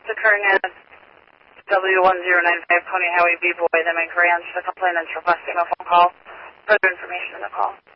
occurring at W1095 Pony Highway B-Boy. The man grants the complainant's requesting a phone call. Further information in the call.